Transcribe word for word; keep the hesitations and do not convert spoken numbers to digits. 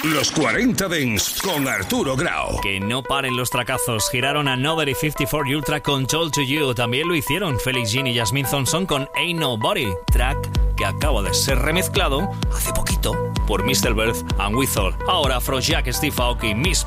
Los cuarenta Dance con Arturo Grau. Que no paren los tracazos. Giraron a Nobody cincuenta y cuatro Ultra con Told to You. También lo hicieron Felix Jean y Jasmine Thompson con Ain't Nobody, track que acaba de ser remezclado hace poquito por mister Bird and Whistle. Ahora Afrojack, Steve Aoki, Miss